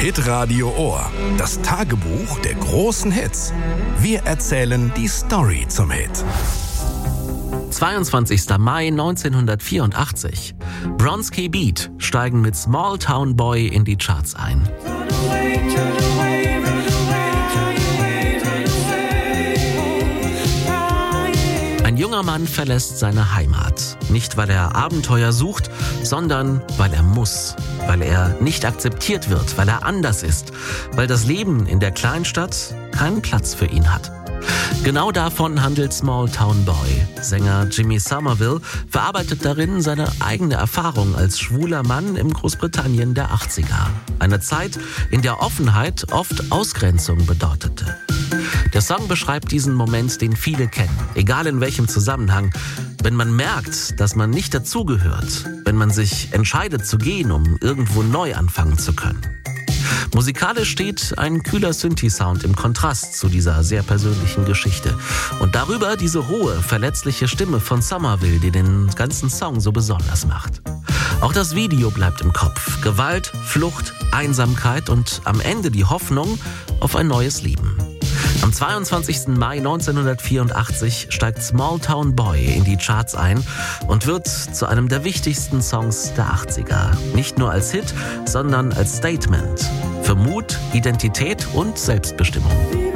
Hitradio Ohr. Das Tagebuch der großen Hits. Wir erzählen die Story zum Hit. 22. Mai 1984. Bronski Beat steigen mit Small Town Boy in die Charts ein. Ein junger Mann verlässt seine Heimat. Nicht, weil er Abenteuer sucht, sondern weil er muss. Weil er nicht akzeptiert wird, weil er anders ist. Weil das Leben in der Kleinstadt keinen Platz für ihn hat. Genau davon handelt Small Town Boy. Sänger Jimmy Somerville verarbeitet darin seine eigene Erfahrung als schwuler Mann im Großbritannien der 80er. Eine Zeit, in der Offenheit oft Ausgrenzung bedeutete. Der Song beschreibt diesen Moment, den viele kennen, egal in welchem Zusammenhang. Wenn man merkt, dass man nicht dazugehört, wenn man sich entscheidet zu gehen, um irgendwo neu anfangen zu können. Musikalisch steht ein kühler Synthi-Sound im Kontrast zu dieser sehr persönlichen Geschichte. Und darüber diese hohe, verletzliche Stimme von Somerville, die den ganzen Song so besonders macht. Auch das Video bleibt im Kopf. Gewalt, Flucht, Einsamkeit und am Ende die Hoffnung auf ein neues Leben. Am 22. Mai 1984 steigt Small Town Boy in die Charts ein und wird zu einem der wichtigsten Songs der 80er. Nicht nur als Hit, sondern als Statement für Mut, Identität und Selbstbestimmung.